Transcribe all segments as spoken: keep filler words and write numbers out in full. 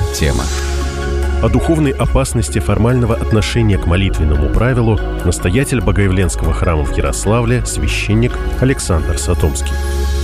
тема. О духовной опасности формального отношения к молитвенному правилу настоятель Богоявленского храма в Ярославле, священник Александр Сатомский.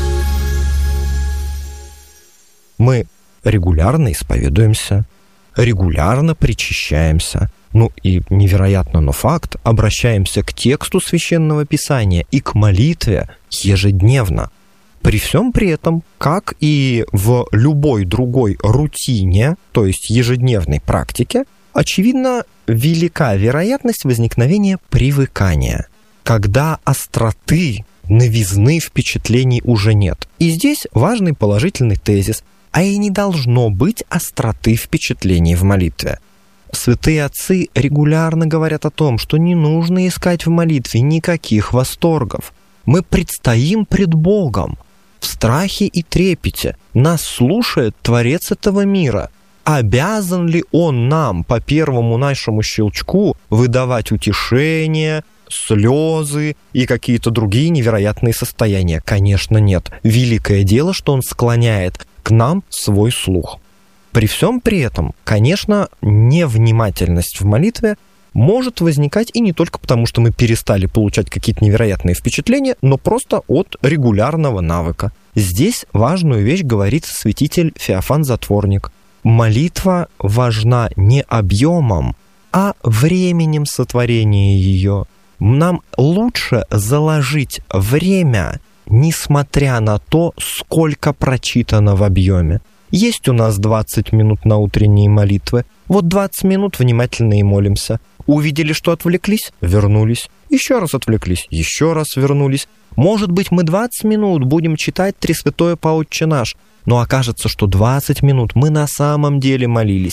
Мы регулярно исповедуемся, регулярно причащаемся. Ну и невероятно, но факт, обращаемся к тексту Священного Писания и к молитве ежедневно. При всем при этом, как и в любой другой рутине, то есть ежедневной практике, очевидно, велика вероятность возникновения привыкания, когда остроты, новизны впечатлений уже нет. И здесь важный положительный тезис, а и не должно быть остроты впечатлений в молитве. Святые отцы регулярно говорят о том, что не нужно искать в молитве никаких восторгов. Мы предстоим пред Богом в страхе и трепете. Нас слушает Творец этого мира. Обязан ли Он нам по первому нашему щелчку выдавать утешение, слезы и какие-то другие невероятные состояния? Конечно, нет. Великое дело, что Он склоняет к нам свой слух. При всем при этом, конечно, невнимательность в молитве может возникать и не только потому, что мы перестали получать какие-то невероятные впечатления, но просто от регулярного навыка. Здесь важную вещь говорит святитель Феофан Затворник. Молитва важна не объемом, а временем сотворения ее. Нам лучше заложить время, несмотря на то, сколько прочитано в объеме. Есть у нас двадцать минут на утренние молитвы. Вот двадцать минут внимательно и молимся. Увидели, что отвлеклись? Вернулись. Еще раз отвлеклись. Еще раз вернулись. Может быть, мы двадцать минут будем читать Тресвятое по Отче наш, но окажется, что двадцать минут мы на самом деле молились.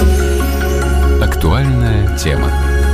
Актуальная тема.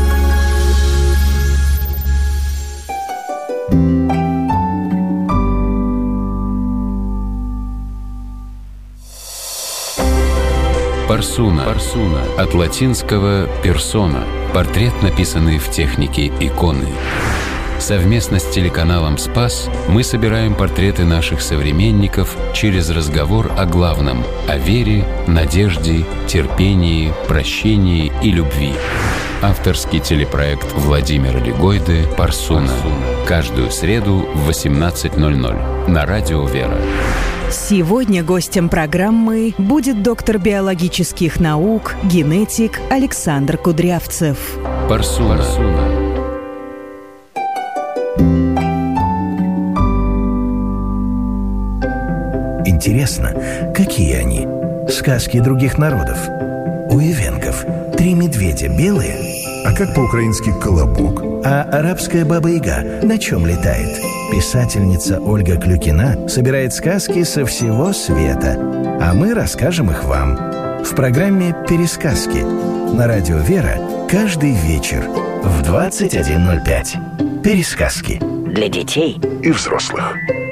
Парсуна. Парсуна. От латинского «персона». Портрет, написанный в технике иконы. Совместно с телеканалом «Спас» мы собираем портреты наших современников через разговор о главном – о вере, надежде, терпении, прощении и любви. Авторский телепроект Владимира Легойды «Парсуна». Каждую среду в восемнадцать ноль ноль на Радио Вера. Сегодня гостем программы будет доктор биологических наук, генетик Александр Кудрявцев. Парсуна. Парсуна. Интересно, какие они? Сказки других народов. У эвенков три медведя белые. А как по-украински «колобок»? А арабская баба-яга на чем летает? Писательница Ольга Клюкина собирает сказки со всего света, а мы расскажем их вам в программе «Пересказки» на Радио Вера каждый вечер в двадцать один ноль пять. Пересказки для детей и взрослых.